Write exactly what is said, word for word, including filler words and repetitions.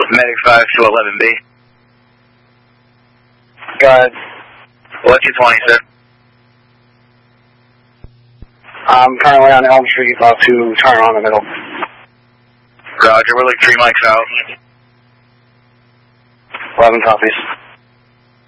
Medic five to eleven B. Go ahead. What two twenty, sir? I'm currently on Elm Street, about to turn on the middle. Roger, we're like three mics out. eleven copies.